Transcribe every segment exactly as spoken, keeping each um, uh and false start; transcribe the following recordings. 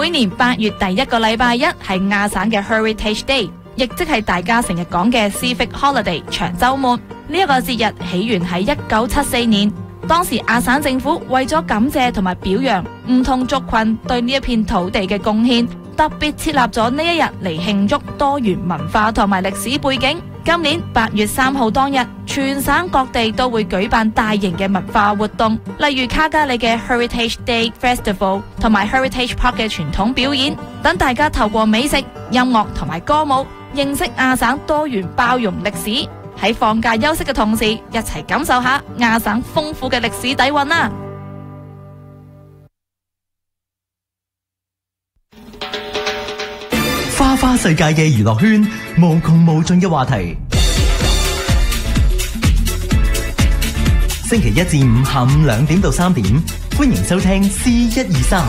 每年八月第一個禮拜一係亞省嘅 Heritage Day， 亦即係大家成日講嘅 Civic Holiday 長週末。呢、這、一個節日起源喺一九七四年，當時亞省政府為咗感謝同埋表揚唔同族群對呢一片土地嘅貢獻，特別設立咗呢一日嚟慶祝多元文化同埋歷史背景。今年八月三號當日，全省各地都會舉辦大型嘅文化活動，例如卡加里嘅 Heritage Day Festival 同埋 Heritage Park 嘅傳統表演，等大家透過美食、音樂同埋歌舞，認識亞省多元包容歷史。喺放假休息嘅同時，一齊感受下亞省豐富嘅歷史底蘊啦！ 花花世界嘅娛樂圈，無窮無盡嘅話題。星期一至五下午兩點到三點，歡迎收聽 C 一二三。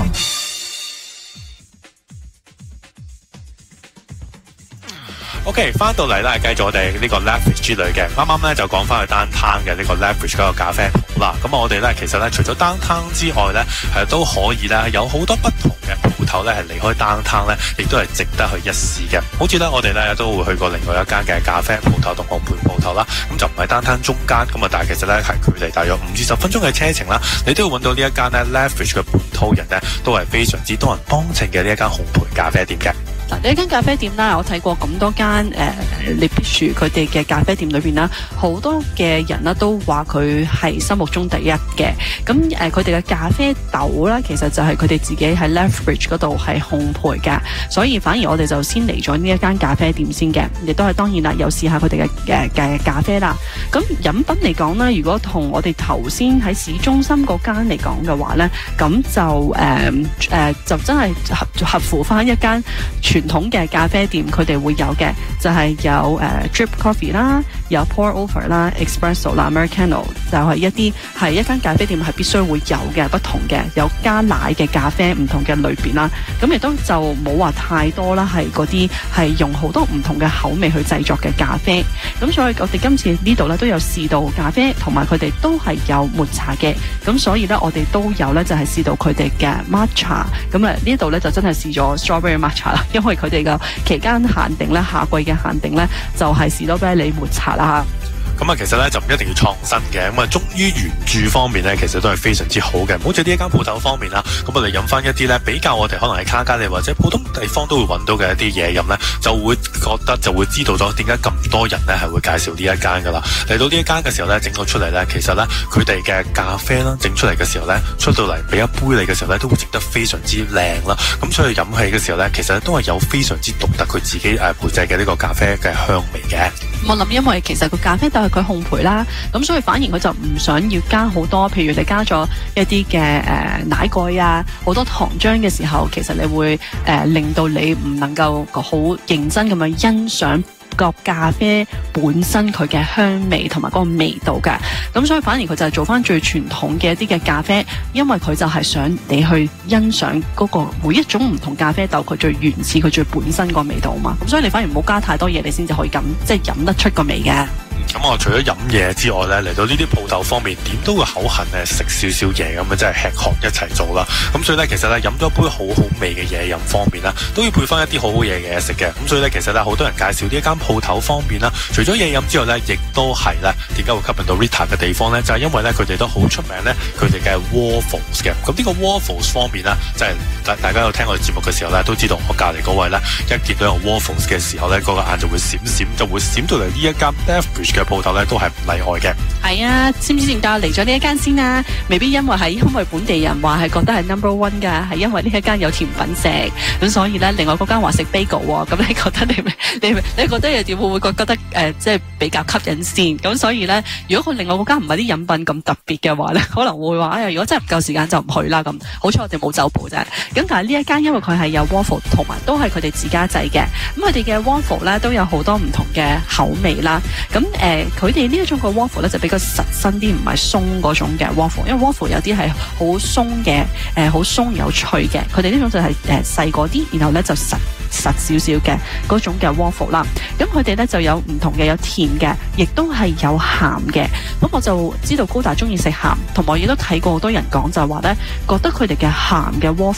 OK， 翻到嚟咧，繼續我哋呢個 Lethbridge 之旅嘅。啱啱咧就講翻去 downtown 嘅呢個 Lethbridge 嗰個咖啡鋪啦。咁我哋咧其實咧除咗 downtown 之外咧，係都可以咧有好多不同嘅鋪頭咧係離開 downtown 咧，亦都係值得去一試嘅。好似咧我哋咧都會去過另外一間嘅咖啡鋪頭同烘焙鋪頭啦。咁就唔係 downtown 中間咁啊，但係其實咧係距離大約五至十分鐘嘅車程啦。你都會揾到呢一間咧 Lethbridge 嘅本土人咧，都係非常之多人幫襯嘅呢一間烘焙咖啡店嘅。 嗱，呢一間咖啡店啦，我睇過咁多間誒 Lethbridge 佢哋嘅咖啡店裏邊啦，好多嘅人啦都話佢係心目中第一嘅。咁誒，佢哋嘅咖啡豆啦，其實就係佢哋自己喺 Lethbridge 嗰度係烘焙嘅，所以反而我哋就先嚟咗呢一間咖啡店先嘅，亦都係當然啦，有試下佢哋嘅誒嘅咖啡啦。咁飲品嚟講啦，如果同我哋頭先喺市中心嗰間嚟講嘅話咧，咁就誒誒、呃呃、就真係合合乎翻一間傳統嘅咖啡店，佢哋會有嘅就係有誒、呃、drip coffee 啦，有 pour over 啦 ，espresso 啦 ，americano 就係一啲係一間咖啡店係必須會有嘅不同嘅，有加奶嘅咖啡唔同嘅類別啦。咁亦都就冇話太多啦，係嗰啲係用好多唔同嘅口味去製作嘅咖啡。咁所以我哋今次呢度咧都有試到咖啡，同埋佢哋都係有抹茶嘅。咁所以咧我哋都有咧就係試到佢哋嘅 matcha。咁啊呢度咧就真係試咗 strawberry matcha 啦，因為佢哋嘅期間限定咧，夏季嘅限定咧，就係士多啤梨抹茶啦。 咁啊，其實咧就唔一定要創新嘅，咁啊，忠於原著方面咧，其實都係非常之好嘅。好似呢一間鋪頭方面啦，咁我哋飲翻一啲咧比較我哋可能喺卡加利或者普通地方都會揾到嘅一啲嘢飲咧，就會覺得就會知道咗點解咁多人咧係會介紹呢一間噶啦。嚟到呢一間嘅時候咧，整到出嚟咧，其實咧佢哋嘅咖啡啦，整出嚟嘅時候咧，出到嚟俾一杯你嘅時候咧，都會整得非常之靚啦。咁所以飲起嘅時候咧，其實都係有非常之獨特佢自己誒焙製嘅呢個咖啡嘅香味嘅。 我諗因為其實個咖啡豆係佢烘焙啦，咁所以反而佢就唔想要加好多，譬如你加咗一啲嘅誒奶蓋啊，好多糖漿嘅時候，其實你會誒、呃、令到你唔能夠好認真咁樣欣賞個咖啡本身佢嘅香味同埋嗰個味道嘅。咁所以反而佢就係做翻最傳統嘅一啲嘅咖啡，因為佢就係想你去欣賞嗰個每一種唔同咖啡豆佢最原始佢最本身個味道嘛。咁所以你反而唔好加太多嘢，你先至可以咁即係飲得出個味嘅。 咁我除咗飲嘢之外咧，嚟到呢啲鋪頭方面，點都會口痕咧，食少少嘢咁樣，即係吃喝一齊做啦。咁所以咧，其實咧飲咗一杯好好味嘅嘢飲方面啦，都要配翻一啲好好嘢嘅嘢食嘅。咁所以咧，其實咧好多人介紹呢一間鋪頭方面啦，除咗嘢飲之外咧，亦都係咧點解會吸引到 Rita 嘅地方咧，就係、是、因為咧佢哋都好出名咧，佢哋嘅 waffles 嘅。咁呢個 waffles 方面咧，即係大大家有聽我哋節目嘅時候咧，都知道我隔離嗰位咧，一見到有 waffles 嘅時候咧，嗰、那個眼就會閃閃，就會閃到嚟呢一間 Lethbridge 嘅鋪頭咧，都係唔例外嘅。 係啊，知唔知點解嚟咗呢一間先啊？未必因為係因為本地人話係覺得係 number one 㗎，係因為呢一間有甜品食，咁所以咧，另外嗰間話食 bagel 喎，咁你覺得你你你，你覺得又點會唔會覺得誒、呃，即係比較吸引先？咁所以咧，如果佢另外嗰間唔係啲飲品咁特別嘅話咧，可能會話哎呀，如果真係唔夠時間就唔去啦咁。好彩我哋冇走步啫。咁但係呢一間因為佢係有 waffle 同埋都係佢哋自家製嘅，咁佢哋嘅 waffle 咧都有好多唔同嘅口味啦。咁誒，佢哋呢一種個 waffle 咧就比較實身啲，唔係鬆嗰種嘅 waffle， 因為 waffle 有啲係好鬆嘅，誒好鬆有脆嘅，佢哋呢種就係誒細個啲，然後咧就實實少少嘅嗰種嘅 waffle 啦。咁佢哋咧就有唔同嘅，有甜嘅，亦都係有鹹嘅。咁我就知道高達中意食鹹，同埋我亦都睇過好多人講就係話咧，覺得佢哋嘅鹹嘅 waffle